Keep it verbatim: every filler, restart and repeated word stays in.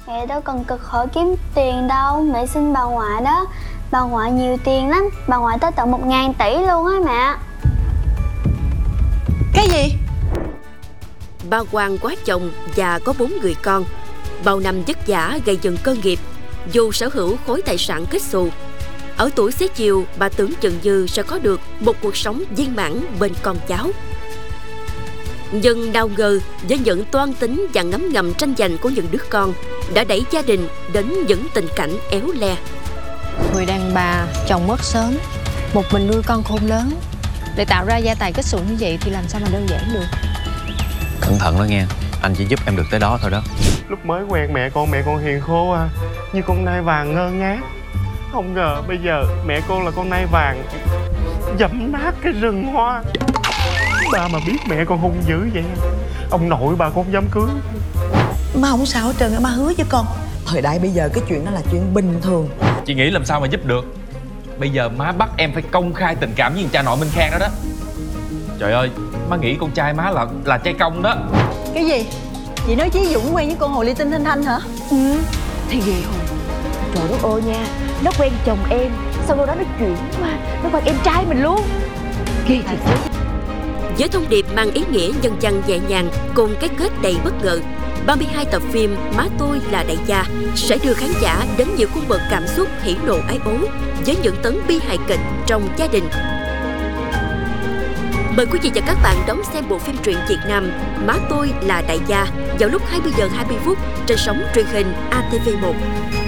Mẹ đâu cần cực khổ kiếm tiền đâu. Mẹ xin bà ngoại đó. Bà ngoại nhiều tiền lắm. Bà ngoại tới tận một ngàn tỷ luôn á mẹ. Cái gì? Bà Hoàng quá chồng và có bốn người con. Bao năm vất vả gây dựng cơ nghiệp, dù sở hữu khối tài sản kết xù. Ở tuổi xế chiều, bà tưởng chừng như sẽ có được một cuộc sống viên mãn bên con cháu. Nhưng nào ngờ với những toan tính và ngấm ngầm tranh giành của những đứa con đã đẩy gia đình đến những tình cảnh éo le. Người đàn bà chồng mất sớm, một mình nuôi con khôn lớn, để tạo ra gia tài kết xù như vậy thì làm sao mà đơn giản được. Cẩn thận đó nghe, anh chỉ giúp em được tới đó thôi đó. Lúc mới quen mẹ con, mẹ con hiền khô à, như con nai vàng ngơ ngác. Không ngờ bây giờ mẹ con là con nai vàng dẫm nát cái rừng hoa. Ba mà biết mẹ con hung dữ vậy, ông nội bà con không dám cưới. Má không sao hết trơn á, má hứa với con. Thời đại bây giờ cái chuyện đó là chuyện bình thường. Chị nghĩ làm sao mà giúp được. Bây giờ má bắt em phải công khai tình cảm với cha nội Minh Khang đó đó. Trời ơi, má nghĩ con trai má là là trai công đó. Cái gì? Chị nói Chí Dũng quen với con hồ ly tinh Thanh Thanh hả? Ừ, thì ghê hồn. Trời đất ơi nha, nó quen chồng em, sau đó nó chuyển qua, nó quen em trai mình luôn. Ghê thiệt chứ. Với thông điệp mang ý nghĩa nhân văn nhẹ nhàng cùng cái kết đầy bất ngờ, ba mươi hai tập phim Má Tôi Là Đại Gia sẽ đưa khán giả đến nhiều cung bậc cảm xúc hỉ nộ ái ố với những tấn bi hài kịch trong gia đình. Mời quý vị và các bạn đón xem bộ phim truyện Việt Nam Má Tôi Là Đại Gia vào lúc hai mươi giờ hai mươi phút trên sóng truyền hình A T V một.